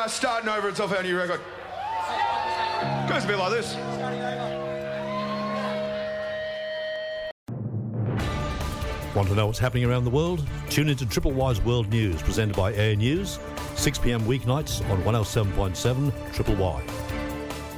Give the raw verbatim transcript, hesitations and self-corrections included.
uh, Starting Over. It's off our new record. Goes a bit like this. Want to know what's happening around the world? Tune into Triple Y's World News, presented by Air News, six p m weeknights on one oh seven point seven Triple Y.